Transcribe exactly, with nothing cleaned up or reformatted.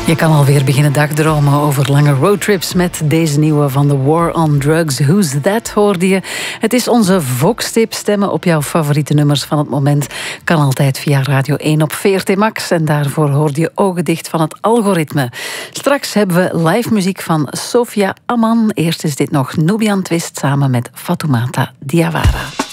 Je kan alweer beginnen dagdromen over lange roadtrips met deze nieuwe van The War on Drugs. Who's That hoorde je. Het is onze Vox-tip. Stemmen op jouw favoriete nummers van het moment kan altijd via Radio één op V R T Max. En daarvoor hoorde je Ogen dicht van het algoritme. Straks hebben we live muziek van Sofia Amman. Eerst is dit nog Nubian Twist samen met Fatoumata Diawara.